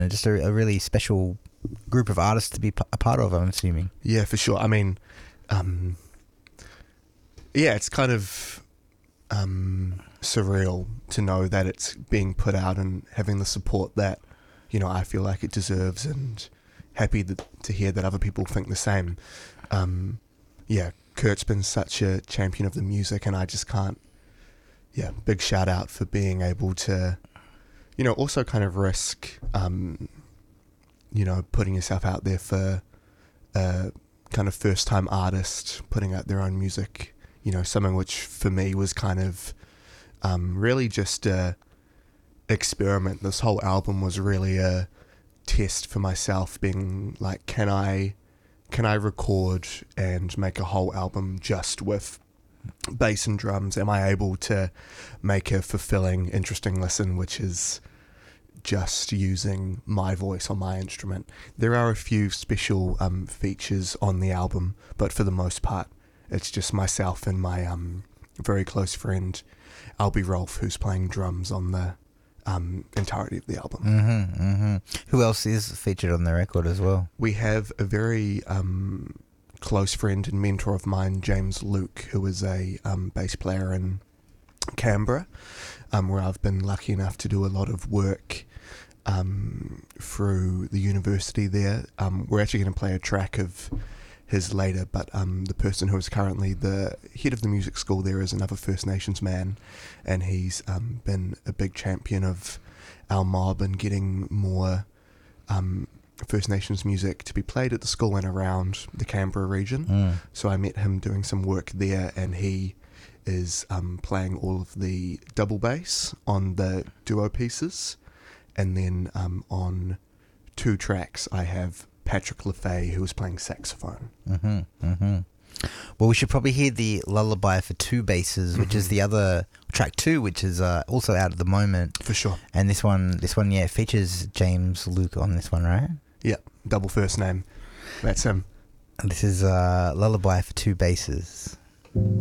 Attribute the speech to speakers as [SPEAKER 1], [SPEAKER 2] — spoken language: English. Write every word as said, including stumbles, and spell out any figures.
[SPEAKER 1] just a, a really special group of artists to be p- a part of, I'm assuming.
[SPEAKER 2] Yeah, for sure. I mean, um, yeah, it's kind of um, surreal to know that it's being put out and having the support that, you know, I feel like it deserves, and happy that, to hear that other people think the same. Um, yeah, Kurt's been such a champion of the music, and I just can't, yeah, big shout out for being able to, you know, also kind of risk, um, you know, putting yourself out there for a kind of first time artist, putting out their own music, you know, something which for me was kind of um, really just a experiment. This whole album was really a test for myself, being like, can I can I record and make a whole album just with bass and drums? Am I able to make a fulfilling, interesting listen which is just using my voice on my instrument? There are a few special um, features on the album, but for the most part it's just myself and my um, very close friend Albie Rolfe, who's playing drums on the um, entirety of the album.
[SPEAKER 1] Mm-hmm, mm-hmm. Who else is featured on the record as well?
[SPEAKER 2] We have a very um, close friend and mentor of mine, James Luke, who is a um, bass player in Canberra, um, where I've been lucky enough to do a lot of work um, through the university there. Um, we're actually going to play a track of his later, but um, the person who is currently the head of the music school there is another First Nations man, and he's um, been a big champion of our mob and getting more um, First Nations music to be played at the school and around the Canberra region.
[SPEAKER 1] Mm.
[SPEAKER 2] So I met him doing some work there, and he is um, playing all of the double bass on the duo pieces, and then um, on two tracks I have Patrick LeFay, who is playing saxophone.
[SPEAKER 1] Mm-hmm, mm-hmm. Well, we should probably hear the Lullaby for Two Basses, which mm-hmm. is the other track two, which is uh, also out at the moment.
[SPEAKER 2] For sure.
[SPEAKER 1] And this one, this one, yeah, features James Luke on this one, right?
[SPEAKER 2] Yeah, double first name. That's him.
[SPEAKER 1] This is uh, Lullaby for Two Basses.